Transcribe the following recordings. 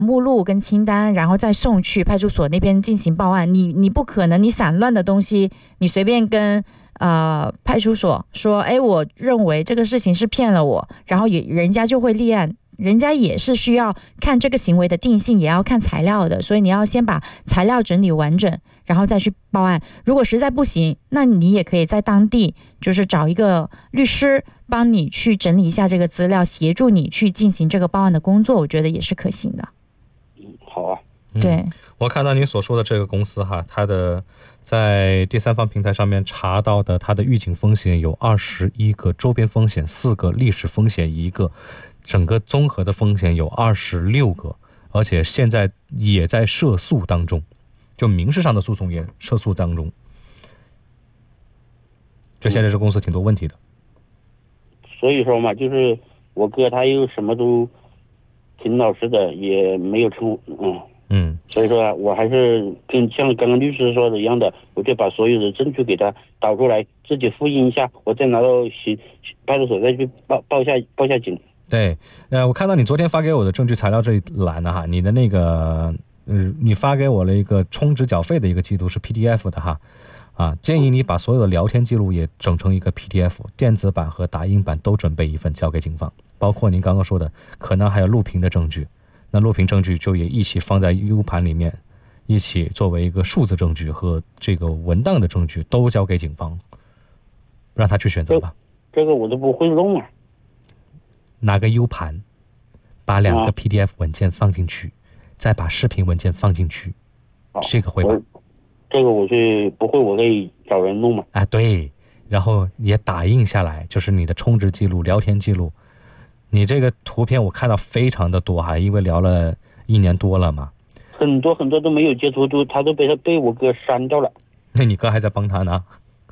目录跟清单，然后再送去派出所那边进行报案。你不可能，你散乱的东西，你随便跟派出所说，哎，我认为这个事情是骗了我，然后人家就会立案。人家也是需要看这个行为的定性，也要看材料的，所以你要先把材料整理完整，然后再去报案。如果实在不行，那你也可以在当地就是找一个律师帮你去整理一下这个资料，协助你去进行这个报案的工作，我觉得也是可行的。 好啊。 对， 我看到你所说的这个公司哈，它的在第三方平台上面查到的它的预警风险有21个，周边风险4个，历史风险1个，整个综合的风险有26个，而且现在也在涉诉当中，就民事上的诉讼也涉诉当中。就现在这公司挺多问题的。 所以说嘛，就是我哥他又什么都挺老实的，也没有成所以说我还是跟像刚刚律师说的一样的，我就把所有的证据给他导出来，自己复印一下，我再拿到派出所再去报下警。 对，我看到你昨天发给我的证据材料这一栏的哈，你的那个你发给我了一个充值缴费的一个记录是 PDF 的哈，建议你把所有的聊天记录也整成一个 PDF， 电子版和打印版都准备一份交给警方，包括您刚刚说的可能还有录屏的证据，那录屏证据就也一起放在 U 盘里面，一起作为一个数字证据和这个文档的证据都交给警方，让他去选择吧。 这个我都不会弄啊。 拿个 U 盘，把2个 PDF 文件放进去，再把视频文件放进去，这个会吧？ 这个我是不会，我可以找人弄嘛。 对，然后也打印下来，就是你的充值记录、聊天记录。你这个图片我看到非常的多哈，因为聊了1年多了嘛。 很多都没有截图，他都被我哥删掉了。 那你哥还在帮他呢？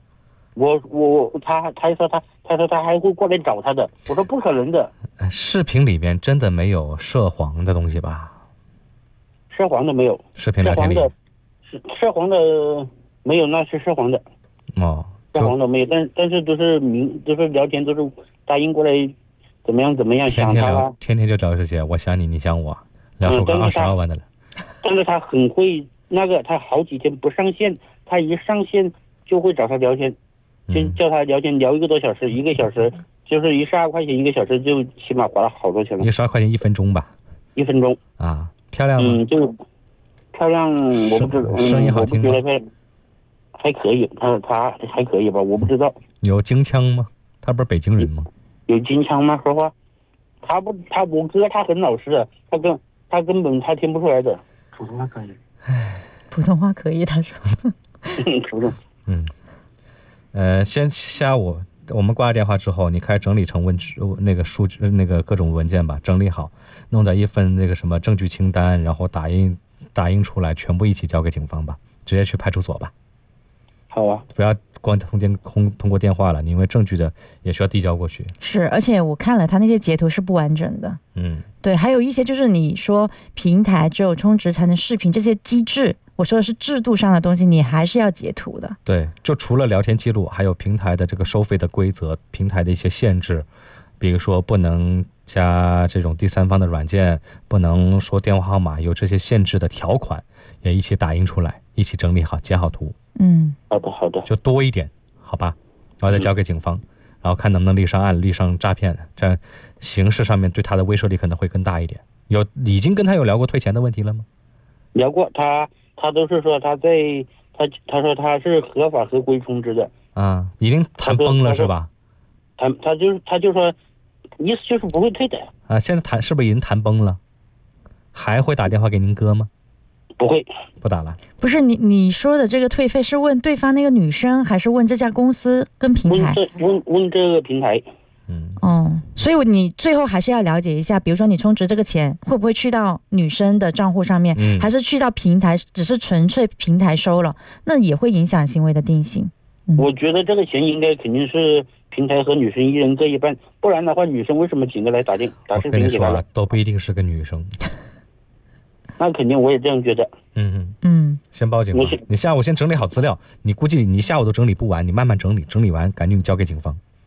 他说他还会过来找他的，我说不可能的。 视频里面真的没有涉黄的东西吧？ 涉黄的没有， 视频聊天里涉黄的没有，那是涉黄的。涉黄的没有，但是都是聊天，都是答应过来怎么样想他。 天天就聊这些，我想你，你想我，聊出个22万的了。 但是他很会那个，他好几天不上线，他一上线就会找他聊天。就叫他聊天聊1个多小时，1个小时就是12块钱1个小时，就起码花了好多钱了。 12块钱1分钟吧 ？1分钟啊，漂亮吗？ 就漂亮，我不知道， 声音好听吗？ 我不觉得还可以，他还可以吧，我不知道。 有京腔吗？他不是北京人吗？ 有京腔吗？说话，我哥他很老实的，他根本听不出来的。普通话可以。 普通话可以，他说。 普通。 先下午我们挂电话之后，你开始整理成那个数据那个各种文件吧，整理好，弄在一份那个什么证据清单，然后打印出来，全部一起交给警方吧，直接去派出所吧。 好啊， 不要光通过电话了，因为证据的也需要递交过去。 是，而且我看了他那些截图是不完整的。对，还有一些就是你说平台只有充值才能视频这些机制。我说的是制度上的东西，你还是要截图的。 对，就除了聊天记录，还有平台的这个收费的规则，平台的一些限制，比如说不能加这种第三方的软件，不能说电话号码，有这些限制的条款也一起打印出来，一起整理好，截好图。 好的， 就多一点，好吧，然后再交给警方，然后看能不能立上案，立上诈骗，这样刑事上面对他的威慑力可能会更大一点。已经跟他有聊过退钱的问题了吗？ 聊过，他都是说他说他是合法合规充值的已经谈崩了是吧？ 他就说意思就是不会退的现在是不是已经谈崩了？还会打电话给您哥吗？ 不会， 不打了。 不是你说的这个退费是问对方那个女生，还是问这家公司跟平台？ 问这个平台。 所以你最后还是要了解一下，比如说你充值这个钱会不会去到女生的账户上面，还是去到平台，只是纯粹平台收了，那也会影响行为的定性。 我觉得这个钱应该肯定是平台和女生一人各一半，不然的话女生为什么请过来打视频给他？ 我跟你说都不一定是个女生。 那肯定我也这样觉得。 先报警吧。你下午先整理好资料，你估计你下午都整理不完，你慢慢整理，整理完赶紧交给警方。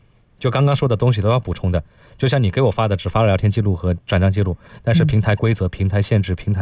就刚刚说的东西都要补充的。就像你给我发的只发了聊天记录和转账记录，但是平台规则、平台限制、平台